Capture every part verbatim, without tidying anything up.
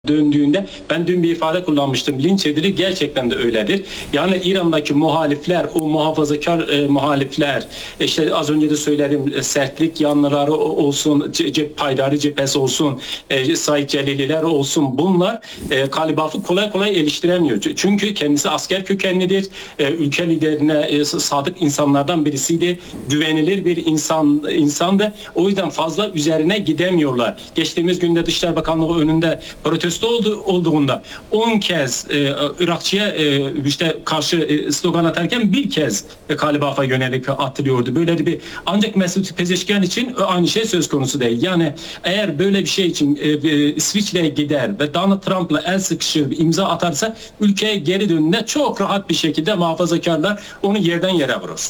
döndüğünde ben dün bir ifade kullanmıştım. Linç edilir, gerçekten de öyledir. Yani İran'daki muhalifler, o muhafazakar e, muhalifler, işte az önce de söyledim, e, sertlik yanlıları olsun, cep paydarı cephesi olsun, e, Said Celililer olsun, bunlar e, Kalibaf'ı kolay kolay eleştiremiyor. Çünkü kendisi asker kökenlidir. E, ülke liderine e, sadık insanlardan birisiydi. Güvenilir bir insan insandı. O yüzden fazla üzerine gidemiyorlar. Geçtiğimiz günde Dışişleri Bakanlığı önünde protesto oldu, olduğunda on kez e, Irakçı'ya e, işte karşı e, slogan atarken bir kez e, Kalibaf'a yönelik atılıyordu. Böyle bir, ancak Mesut Pezeşkian için aynı şey söz konusu değil. Yani eğer böyle bir şey için e, e, İsviçre'ye gider ve Donald Trump'la el sıkışır, imza atarsa ülkeye geri dönünde çok rahat bir şekilde muhafazakarlar onu yerden yere vurur.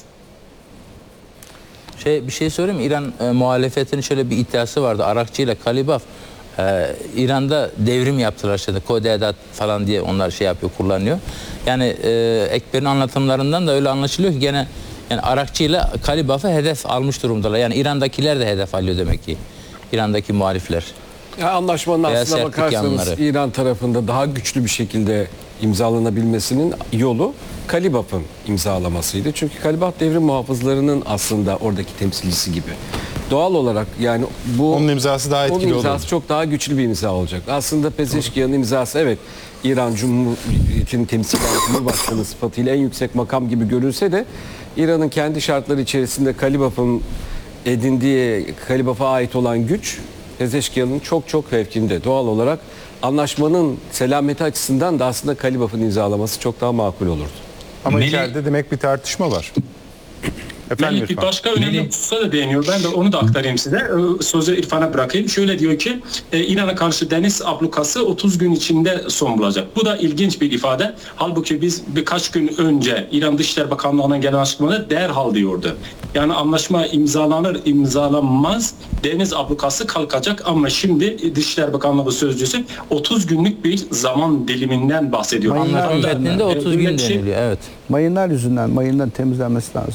Şey, bir şey söyleyeyim mi? İran e, muhalefetinin şöyle bir iddiası vardı. Arakçı ile Kalibaf e, İran'da devrim yaptılar. İşte Kodedat falan diye onlar şey yapıyor, kullanıyor. Yani e, Ekber'in anlatımlarından da öyle anlaşılıyor ki gene yani Arakçı ile Kalibaf'ı hedef almış durumdalar. Yani İran'dakiler de hedef alıyor demek ki. İran'daki muhalifler. Ya anlaşmanın Veya aslına sertlik bakarsanız yanları. İran tarafında daha güçlü bir şekilde imzalanabilmesinin yolu Kalibaf'ın imzalamasıydı. Çünkü Kalibaf devrim muhafızlarının aslında oradaki temsilcisi gibi. Doğal olarak yani bu onun imzası daha etkili olur. Onun imzası çok daha güçlü bir imza olacak. Aslında Pezeşkian'ın imzası evet İran Cumhuriyeti'nin temsilen Cumhurbaşkanı sıfatıyla en yüksek makam gibi görülse de İran'ın kendi şartları içerisinde Kalibaf'ın edindiği, Kalibaf'a ait olan güç Pezeşkian'ın çok çok fevkinde. Doğal olarak anlaşmanın selameti açısından da aslında Kalibaf'ın imzalaması çok daha makul olurdu. Ama Melih, içeride demek bir tartışma var. Efendim Melih bir İrfan. başka önemli Melih. hususa da değiniyor. Ben de onu da aktarayım size. Ee, Sözü İrfan'a bırakayım. Şöyle diyor ki e, İran'a karşı deniz ablukası otuz gün içinde son bulacak. Bu da ilginç bir ifade. Halbuki biz birkaç gün önce İran Dışişleri Bakanlığı'ndan gelen açıklamada derhal diyordu. Yani anlaşma imzalanır imzalanmaz deniz ablukası kalkacak, ama şimdi Dışişleri Bakanlığı sözcüsü otuz günlük bir zaman diliminden bahsediyor. Anlaşma Anlaşma- metninde otuz Böyle gün bir şey- deniliyor. Evet. Mayınlar yüzünden, mayından temizlenmesi lazım.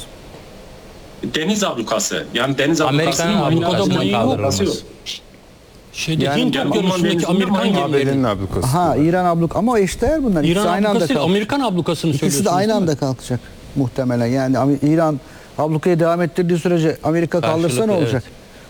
Deniz ablukası. Yani deniz Amerika'nın ablukasının ablukasının mayın kaldırılması. yok. Şeyde Yani- Hint Yani Okyanusu'ndaki Alman Amerikan denizinde gemileri. A B D'nin ablukası. Ha, İran abluk ama o eşdeğer bunlar. İkisi İran aynı anda ablukası değil, kalkacak. Amerikan ablukasını İkisi de söylüyorsunuz. aynı değil mi? anda kalkacak muhtemelen. Yani Am- İran ablukayı devam ettirdiği sürece Amerika kaldırsa ne Karşılıklı, olacak?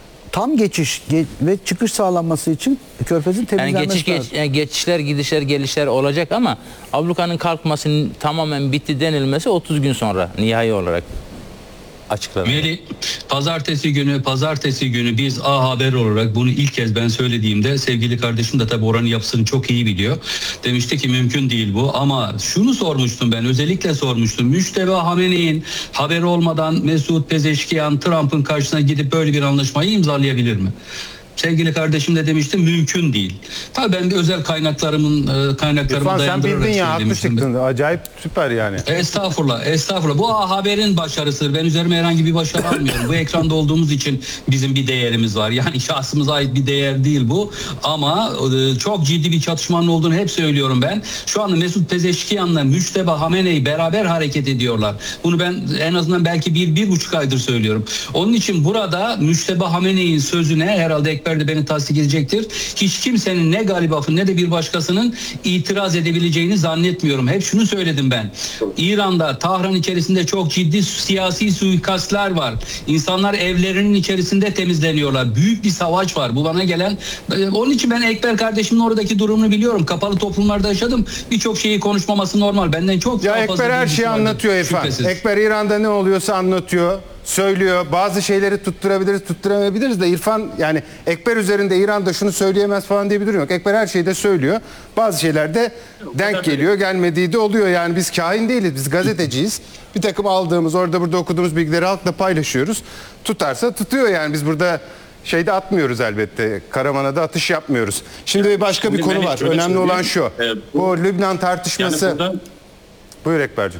Tam geçiş ge- ve çıkış sağlanması için Körfez'in Yani temizlenmesi geçiş, geç, lazım. yani geçişler, gidişler, gelişler olacak ama ablukanın kalkmasının tamamen bitti denilmesi otuz gün sonra nihai olarak açıklanır. Melih, pazartesi günü pazartesi günü biz A Haber olarak bunu ilk kez ben söylediğimde sevgili kardeşim de tabii oranın yapısını çok iyi biliyor. Demişti ki mümkün değil bu, ama şunu sormuştum, ben özellikle sormuştum. Müşteba Hamene'in haberi olmadan Mesut Pezeşkian Trump'ın karşısına gidip böyle bir anlaşmayı imzalayabilir mi? Sevgili kardeşim de demişti mümkün değil. Tabii ben de özel kaynaklarımın e, kaynaklarımı İrfan sen dayandırarak bildin ya, haklı söylemiştim. çıktın. Acayip süper yani. Estağfurullah, estağfurullah. Bu A Haber'in başarısıdır. Ben üzerime herhangi bir başarı almıyorum. Bu ekranda olduğumuz için bizim bir değerimiz var. Yani şahsımıza ait bir değer değil bu. Ama e, çok ciddi bir çatışmanın olduğunu hep söylüyorum ben. Şu anda Mesut Pezeşkian'la Müşteba Hamenei beraber hareket ediyorlar. Bunu ben en azından belki bir, bir buçuk aydır söylüyorum. Onun için burada Müşteba Hamenei'nin sözüne herhalde Ekber de beni tasdik edecektir. Hiç kimsenin, ne Kalibaf'ın ne de bir başkasının itiraz edebileceğini zannetmiyorum. Hep şunu söyledim ben. İran'da, Tahran içerisinde çok ciddi siyasi suikastlar var. İnsanlar evlerinin içerisinde temizleniyorlar. Büyük bir savaş var. Bu bana gelen. Onun için ben Ekber kardeşimin oradaki durumunu biliyorum. Kapalı toplumlarda yaşadım. Birçok şeyi konuşmaması normal. Benden çok Ya daha fazla Ekber her bilgisi şeyi vardır. anlatıyor İrfan. Şüphesiz. Ekber İran'da ne oluyorsa anlatıyor, söylüyor. Bazı şeyleri tutturabiliriz, tutturamayabiliriz de İrfan, yani Ekber üzerinde İran'da şunu söyleyemez falan diye bir durum yok. Ekber her şeyi de söylüyor. Bazı şeyler de denk geliyor, gelmediği de oluyor. Yani biz kahin değiliz, biz gazeteciyiz. Bir takım aldığımız, orada burada okuduğumuz bilgileri halkla paylaşıyoruz. Tutarsa tutuyor yani, biz burada şeyde atmıyoruz elbette. Karavana da atış yapmıyoruz. Şimdi bir başka bir Şimdi konu Melih var. şöyle Önemli olan söyleyeyim. şu. Ee, bu- Bu Lübnan Yani tartışması. burada, Buyur Ekber'cim.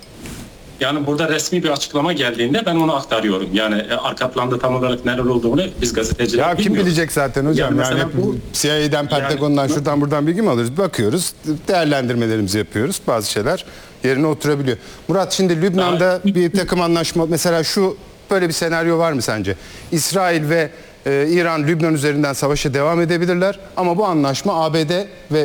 yani burada resmi bir açıklama geldiğinde ben onu aktarıyorum. Yani e, arka planda tam olarak neler olduğunu biz gazeteciler Ya kim bilmiyoruz. bilecek zaten hocam, Yani yani, mesela hep bu- C I A'den, Pentagon'dan, yani- şuradan buradan bilgi mi alıyoruz? Bakıyoruz, değerlendirmelerimizi yapıyoruz. Bazı şeyler yerine oturabiliyor. Murat, şimdi Lübnan'da Daha- bir takım anlaşma, mesela şu, böyle bir senaryo var mı sence? İsrail ve e, İran, Lübnan üzerinden savaşa devam edebilirler. Ama bu anlaşma A B D ve